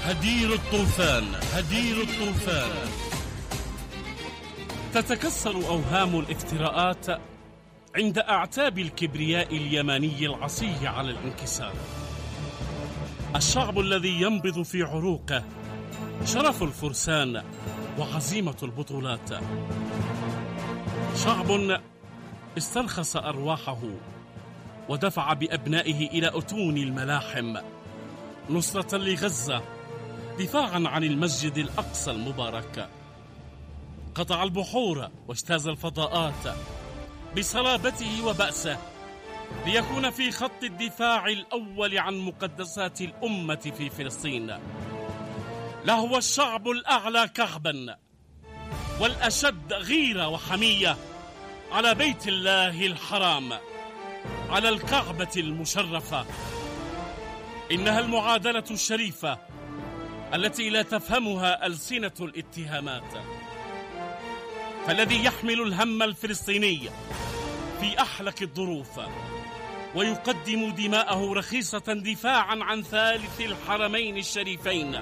هدير الطوفان. هدير الطوفان. تتكسر أوهام الافتراءات عند أعتاب الكبرياء اليماني العصي على الانكسار. الشعب الذي ينبض في عروقه شرف الفرسان وعزيمة البطولات. شعب استرخص أرواحه ودفع بأبنائه إلى أتون الملاحم نصرة لغزة، دفاعا عن المسجد الأقصى المبارك. قطع البحور واجتاز الفضاءات بصلابته وبأسه ليكون في خط الدفاع الأول عن مقدسات الأمة في فلسطين. لهو الشعب الأعلى كعبا والأشد غيرة وحمية على بيت الله الحرام، على الكعبة المشرفة. إنها المعادلة الشريفة التي لا تفهمها ألسنة الاتهامات. فالذي يحمل الهم الفلسطيني في أحلك الظروف ويقدم دماءه رخيصة دفاعا عن ثالث الحرمين الشريفين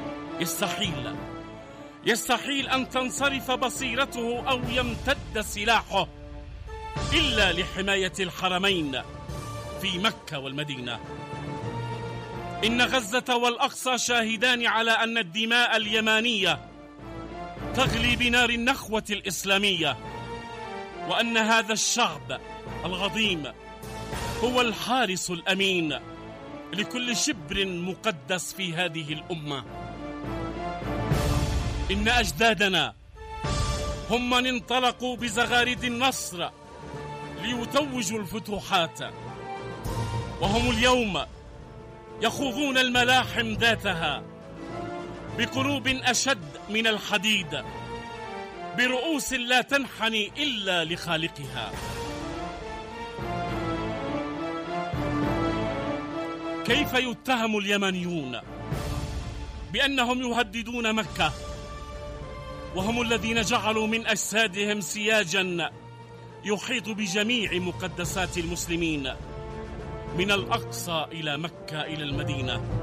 يستحيل أن تنصرف بصيرته أو يمتد سلاحه إلا لحماية الحرمين في مكة والمدينة. إن غزة والأقصى شاهدان على أن الدماء اليمانية تغلي بنار النخوة الإسلامية، وأن هذا الشعب العظيم هو الحارس الأمين لكل شبر مقدس في هذه الأمة. إن أجدادنا هم من انطلقوا بزغاريد النصر ليتوجوا الفتوحات، وهم اليوم يخوضون الملاحم ذاتها بقلوب أشد من الحديد، برؤوس لا تنحني إلا لخالقها. كيف يتهم اليمنيون بأنهم يهددون مكة وهم الذين جعلوا من أجسادهم سياجا يحيط بجميع مقدسات المسلمين من الأقصى إلى مكة إلى المدينة؟